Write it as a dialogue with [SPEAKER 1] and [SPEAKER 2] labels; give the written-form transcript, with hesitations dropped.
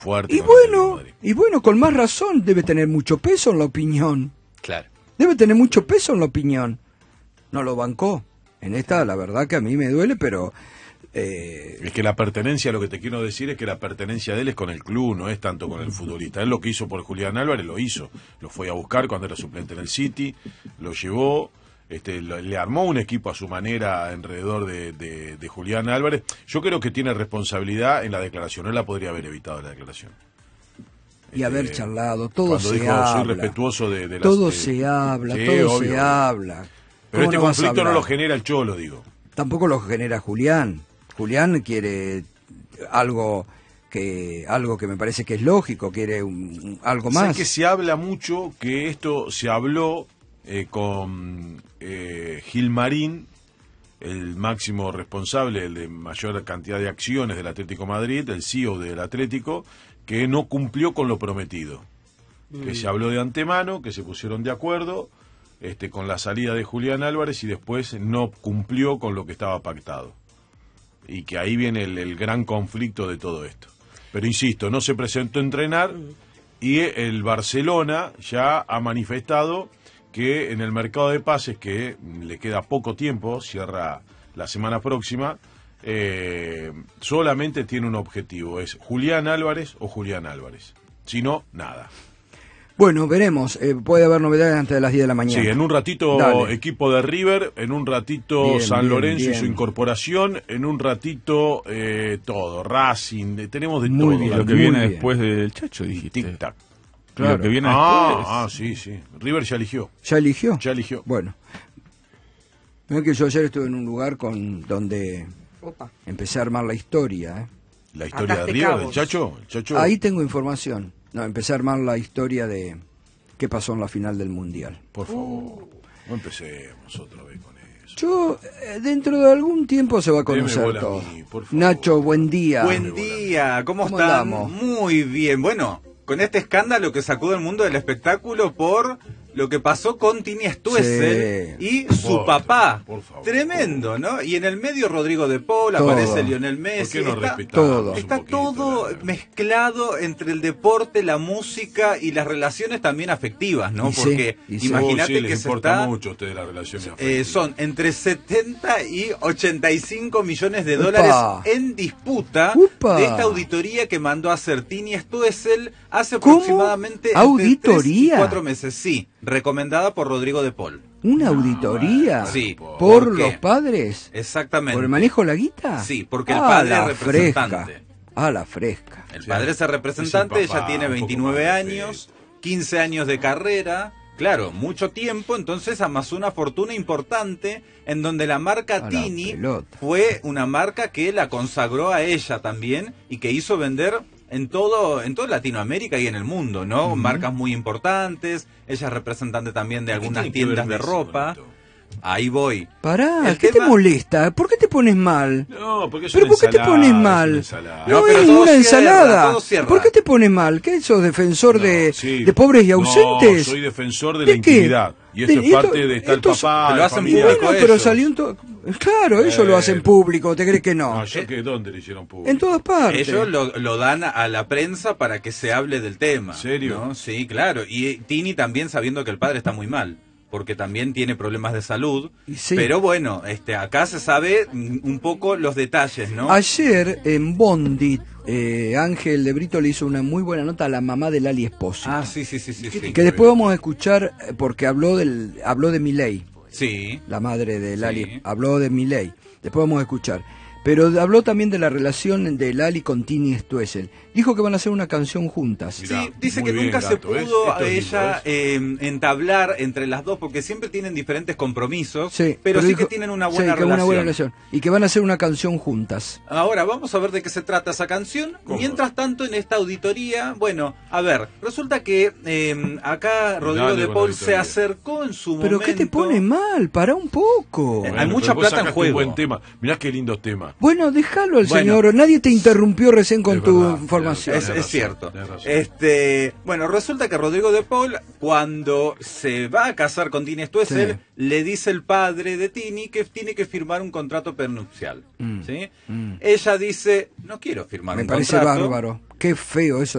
[SPEAKER 1] fuerte.
[SPEAKER 2] Y bueno, con más razón debe tener mucho peso en la opinión.
[SPEAKER 3] Claro.
[SPEAKER 2] Debe tener mucho peso en la opinión. No lo bancó. En esta, la verdad que a mí me duele, pero...
[SPEAKER 1] Es que la pertenencia, lo que te quiero decir es que la pertenencia de él es con el club, no es tanto con el futbolista. Él lo que hizo por Julián Álvarez lo hizo. Lo fue a buscar cuando era suplente en el City, lo llevó, le armó un equipo a su manera alrededor de Julián Álvarez. Yo creo que tiene responsabilidad en la declaración. Él la podría haber evitado la declaración.
[SPEAKER 2] Y haber charlado, todo
[SPEAKER 1] cuando
[SPEAKER 2] se
[SPEAKER 1] dijo,
[SPEAKER 2] habla.
[SPEAKER 1] soy respetuoso de las...
[SPEAKER 2] Todo se habla,
[SPEAKER 1] sí,
[SPEAKER 2] todo
[SPEAKER 1] obvio,
[SPEAKER 2] se habla.
[SPEAKER 1] Pero este
[SPEAKER 2] no vas a
[SPEAKER 1] conflicto no
[SPEAKER 2] hablar?
[SPEAKER 1] lo genera el Cholo, digo.
[SPEAKER 2] Tampoco lo genera Julián. Julián quiere algo que me parece que es lógico, quiere algo más.
[SPEAKER 1] Sé que se habla mucho, que esto se habló con Gilmarín, el máximo responsable, el de mayor cantidad de acciones del Atlético Madrid, el CEO del Atlético, que no cumplió con lo prometido. Que se habló de antemano, que se pusieron de acuerdo con la salida de Julián Álvarez y después no cumplió con lo que estaba pactado. Y que ahí viene el gran conflicto de todo esto. Pero insisto, no se presentó a entrenar y el Barcelona ya ha manifestado que en el mercado de pases, que le queda poco tiempo, cierra la semana próxima, solamente tiene un objetivo, es Julián Álvarez o Julián Álvarez. Si no, nada.
[SPEAKER 2] Bueno, veremos. Puede haber novedades antes de las 10 de la mañana.
[SPEAKER 1] Sí, en un ratito
[SPEAKER 2] Dale.
[SPEAKER 1] equipo de River, en un ratito
[SPEAKER 2] Bien,
[SPEAKER 1] San Lorenzo
[SPEAKER 2] bien.
[SPEAKER 1] y su incorporación, en un ratito todo, Racing, tenemos de
[SPEAKER 2] Muy
[SPEAKER 1] todo.
[SPEAKER 2] bien.
[SPEAKER 4] Lo que
[SPEAKER 2] Muy
[SPEAKER 4] viene
[SPEAKER 2] bien.
[SPEAKER 4] después del Chacho, dijiste.
[SPEAKER 1] Tic-tac.
[SPEAKER 2] Claro.
[SPEAKER 4] Lo que viene después.
[SPEAKER 1] Sí. River ya eligió.
[SPEAKER 2] ¿Ya eligió?
[SPEAKER 1] Ya eligió.
[SPEAKER 2] Bueno. Mirá que yo ayer estuve en un lugar donde empecé a armar la historia.
[SPEAKER 1] La historia de
[SPEAKER 5] Ataste
[SPEAKER 1] River,
[SPEAKER 5] cabos.
[SPEAKER 1] del Chacho. El Chacho.
[SPEAKER 2] Ahí tengo información. No, empecé a armar la historia de qué pasó en la final del Mundial.
[SPEAKER 1] Por favor, no empecemos otra vez con eso.
[SPEAKER 2] Yo, dentro de algún tiempo se va a
[SPEAKER 1] Deme
[SPEAKER 2] conocer
[SPEAKER 1] bola a
[SPEAKER 2] todo.
[SPEAKER 1] mí, por favor.
[SPEAKER 2] Nacho, buen día.
[SPEAKER 3] Buen día, ¿cómo
[SPEAKER 2] ¿Cómo
[SPEAKER 3] están?
[SPEAKER 2] andamos?
[SPEAKER 3] Muy bien. Bueno, con este escándalo que sacude el mundo del espectáculo por lo que pasó con Tini Stoessel
[SPEAKER 2] Sí.
[SPEAKER 3] y su papá.
[SPEAKER 1] por favor.
[SPEAKER 3] Tremendo, ¿no? Y en el medio Rodrigo de Paul,
[SPEAKER 2] Todo.
[SPEAKER 3] aparece Lionel
[SPEAKER 1] ¿Por
[SPEAKER 3] Messi.
[SPEAKER 1] qué no
[SPEAKER 3] Está-
[SPEAKER 1] respetamos
[SPEAKER 2] todo.
[SPEAKER 1] un
[SPEAKER 3] Está
[SPEAKER 1] poquito
[SPEAKER 3] todo
[SPEAKER 1] la-
[SPEAKER 3] mezclado entre el deporte, la música y las relaciones también afectivas, ¿no?
[SPEAKER 2] Y sí,
[SPEAKER 3] Porque
[SPEAKER 2] y sí.
[SPEAKER 3] imagínate
[SPEAKER 1] sí,
[SPEAKER 3] que
[SPEAKER 1] les
[SPEAKER 3] se
[SPEAKER 1] importa
[SPEAKER 3] está...
[SPEAKER 1] mucho a ustedes la relación.
[SPEAKER 3] son entre 70 y 85 millones de
[SPEAKER 2] Upa.
[SPEAKER 3] dólares en disputa
[SPEAKER 2] Upa.
[SPEAKER 3] de esta auditoría que mandó a hacer Tini Stoessel hace
[SPEAKER 2] ¿Cómo?
[SPEAKER 3] aproximadamente
[SPEAKER 2] ¿Auditoría?
[SPEAKER 3] 4 meses. Sí, recomendada por Rodrigo de Paul.
[SPEAKER 2] ¿Una auditoría?
[SPEAKER 3] Sí.
[SPEAKER 2] ¿Por
[SPEAKER 3] ¿Por qué?
[SPEAKER 2] los padres?
[SPEAKER 3] Exactamente.
[SPEAKER 2] ¿Por el manejo de la guita?
[SPEAKER 3] Sí, porque el padre
[SPEAKER 2] la
[SPEAKER 3] es representante.
[SPEAKER 2] Fresca. Ah, la fresca.
[SPEAKER 3] El
[SPEAKER 1] Sí,
[SPEAKER 3] padre es el representante,
[SPEAKER 1] es el papá,
[SPEAKER 3] ella tiene
[SPEAKER 1] un poco
[SPEAKER 3] 29
[SPEAKER 1] más de
[SPEAKER 3] años, 15 años de carrera, claro, mucho tiempo, entonces amasó una fortuna importante en donde la marca
[SPEAKER 2] A la
[SPEAKER 3] Tini
[SPEAKER 2] pelota.
[SPEAKER 3] fue una marca que la consagró a ella también y que hizo vender en toda Latinoamérica y en el mundo, ¿no? Marcas muy importantes, ella es representante también de algunas
[SPEAKER 1] tiene que ver
[SPEAKER 3] tiendas de
[SPEAKER 1] Messi con
[SPEAKER 3] ropa.
[SPEAKER 1] esto?
[SPEAKER 3] Ahí voy.
[SPEAKER 2] Pará,
[SPEAKER 3] El
[SPEAKER 2] ¿qué
[SPEAKER 3] tema-
[SPEAKER 2] te molesta? ¿Por qué te pones mal?
[SPEAKER 1] No, porque es
[SPEAKER 2] ¿Pero
[SPEAKER 1] una
[SPEAKER 2] por qué te
[SPEAKER 1] ensalada,
[SPEAKER 2] pones
[SPEAKER 1] es una
[SPEAKER 2] mal?
[SPEAKER 1] ensalada.
[SPEAKER 3] No,
[SPEAKER 2] No,
[SPEAKER 3] pero
[SPEAKER 2] es
[SPEAKER 3] todo
[SPEAKER 2] una
[SPEAKER 3] cierra,
[SPEAKER 2] ensalada.
[SPEAKER 3] todo cierra.
[SPEAKER 2] ¿Por qué te pones mal? ¿Qué sos defensor
[SPEAKER 1] No,
[SPEAKER 2] de,
[SPEAKER 1] sí.
[SPEAKER 2] de pobres y ausentes?
[SPEAKER 1] No, soy defensor de
[SPEAKER 2] ¿De
[SPEAKER 1] la
[SPEAKER 2] qué?
[SPEAKER 1] intimidad. Y esto
[SPEAKER 2] De-
[SPEAKER 1] es parte de estar
[SPEAKER 2] esto-
[SPEAKER 1] papá,
[SPEAKER 3] te lo
[SPEAKER 1] de
[SPEAKER 3] hacen
[SPEAKER 1] familia.
[SPEAKER 3] público
[SPEAKER 2] Bueno, pero
[SPEAKER 3] ellos.
[SPEAKER 2] salió en todo... Claro, ellos lo hacen público, ¿te crees que no?
[SPEAKER 1] No, yo que ¿dónde le hicieron público?
[SPEAKER 2] En todas partes.
[SPEAKER 3] Ellos lo dan a la prensa para que se hable del tema.
[SPEAKER 1] ¿En serio?
[SPEAKER 3] ¿no? Sí, claro. Y Tini también sabiendo que el padre está muy mal, porque también tiene problemas de salud.
[SPEAKER 2] Y sí.
[SPEAKER 3] Pero bueno, acá se sabe un poco los detalles, ¿no?
[SPEAKER 2] Ayer en Bondi, Ángel de Brito le hizo una muy buena nota a la mamá de Lali Espósito.
[SPEAKER 3] Ah, sí.
[SPEAKER 2] Que después vamos a escuchar, porque habló de Milei,
[SPEAKER 3] Sí.
[SPEAKER 2] la madre de Lali,
[SPEAKER 3] Sí.
[SPEAKER 2] habló de Milei. Después vamos a escuchar. Pero habló también de la relación de Lali con Tini Stoessel. Dijo que van a hacer una canción juntas.
[SPEAKER 1] Mirá,
[SPEAKER 3] Sí, dice
[SPEAKER 1] muy
[SPEAKER 3] que
[SPEAKER 1] bien,
[SPEAKER 3] nunca se
[SPEAKER 1] gato, ¿ves?
[SPEAKER 3] pudo
[SPEAKER 1] Esto
[SPEAKER 3] a
[SPEAKER 1] es
[SPEAKER 3] ella
[SPEAKER 1] lindo,
[SPEAKER 3] entablar entre las dos, porque siempre tienen diferentes compromisos,
[SPEAKER 2] Sí,
[SPEAKER 3] pero sí
[SPEAKER 2] dijo-
[SPEAKER 3] que tienen una
[SPEAKER 2] sí,
[SPEAKER 3] buena
[SPEAKER 2] que
[SPEAKER 3] relación.
[SPEAKER 2] una buena relación. Y que van a hacer una canción juntas.
[SPEAKER 3] Ahora, vamos a ver de qué se trata esa canción.
[SPEAKER 1] ¿Cómo?
[SPEAKER 3] Mientras tanto, en esta auditoría, bueno, a ver, resulta que acá Rodrigo
[SPEAKER 1] Dale
[SPEAKER 3] de
[SPEAKER 1] con la
[SPEAKER 3] Paul se
[SPEAKER 1] auditoría.
[SPEAKER 3] acercó en su
[SPEAKER 2] ¿Pero
[SPEAKER 3] momento.
[SPEAKER 2] qué te pone mal? Pará un poco.
[SPEAKER 3] Hay mucha
[SPEAKER 1] pero vos
[SPEAKER 3] plata en
[SPEAKER 1] sacaste
[SPEAKER 3] juego.
[SPEAKER 1] un buen tema. Mirá qué lindos temas.
[SPEAKER 2] Bueno, déjalo al
[SPEAKER 3] Bueno.
[SPEAKER 2] señor. Nadie te interrumpió recién con
[SPEAKER 1] Es
[SPEAKER 2] tu
[SPEAKER 1] verdad,
[SPEAKER 2] información.
[SPEAKER 3] Es,
[SPEAKER 1] Tenés
[SPEAKER 3] es cierto.
[SPEAKER 1] razón, tenés razón.
[SPEAKER 3] Bueno, resulta que Rodrigo de Paul, cuando se va a casar con Tini Stoessel,
[SPEAKER 2] Sí.
[SPEAKER 3] le dice el padre de Tini que tiene que firmar un contrato prenupcial. ¿Sí?
[SPEAKER 2] Mm.
[SPEAKER 3] Ella dice, no quiero firmar
[SPEAKER 2] Me
[SPEAKER 3] un
[SPEAKER 2] parece
[SPEAKER 3] contrato.
[SPEAKER 2] bárbaro. Qué feo eso